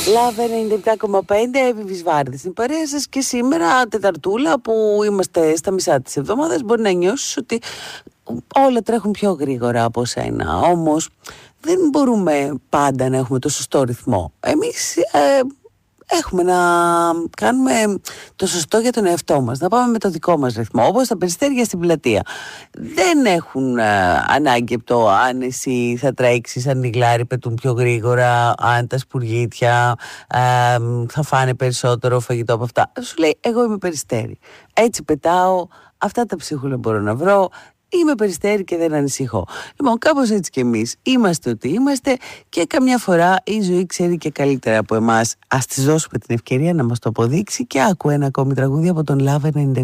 Λάβε 97,5 Εύη Βάρδη στην παρέα σας και σήμερα Τεταρτούλα που είμαστε στα μισά της εβδομάδας μπορεί να νιώσεις ότι όλα τρέχουν πιο γρήγορα από σένα, όμως δεν μπορούμε πάντα να έχουμε το σωστό ρυθμό. Εμείς έχουμε να κάνουμε το σωστό για τον εαυτό μας, να πάμε με το δικό μας ρυθμό, όπως τα περιστέρια στην πλατεία. Δεν έχουν ανάγκη από το αν εσύ θα τρέξεις, αν οι γλάροι πετούν πιο γρήγορα, αν τα σπουργίτια θα φάνε περισσότερο φαγητό από αυτά. Σου λέει εγώ είμαι περιστέρι, έτσι πετάω, αυτά τα ψίχουλα μπορώ να βρω. Είμαι περιστέρι και δεν ανησυχώ. Λοιπόν, κάπως έτσι κι εμείς είμαστε ότι είμαστε και καμιά φορά η ζωή ξέρει και καλύτερα από εμάς. Ας της δώσουμε την ευκαιρία να μας το αποδείξει και άκου ένα ακόμη τραγούδι από τον Love 97.